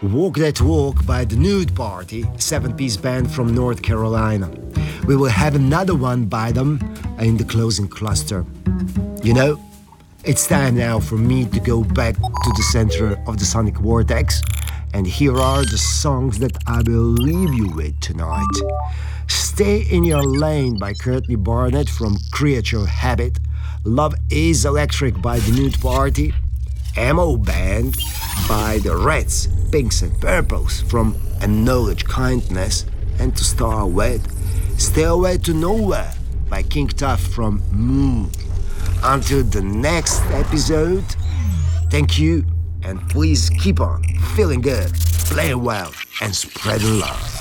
Walk That Walk by The Nude Party, 7-piece band from North Carolina. We will have another one by them in the closing cluster. You know, it's time now for me to go back to the center of the sonic vortex, and here are the songs that I will leave you with tonight. Stay in Your Lane by Courtney Barnett from Creature Habit, Love Is Electric by The Nude Party, Ammo Band by the Reds, Pinks and Purples from Acknowledge Kindness, and to start with, Stairway to Nowhere by King Tut from Moon. Until the next episode, thank you, and please keep on feeling good, playing well, and spreading love.